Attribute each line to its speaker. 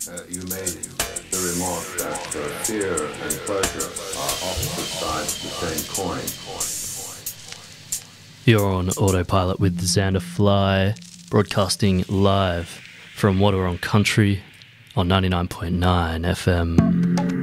Speaker 1: You made the remark that fear and pleasure are opposite sides of the same coin.
Speaker 2: You're on autopilot with Xander Fly, broadcasting live from Wadawurrung Country on 99.9 FM.